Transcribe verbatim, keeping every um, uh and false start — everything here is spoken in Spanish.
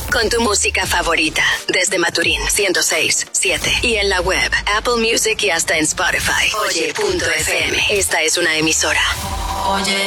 con tu música favorita. Desde Maturín, ciento seis punto siete. Y en la web, Apple Music y hasta en Spotify. Oye punto f m. Esta es una emisora. Oye.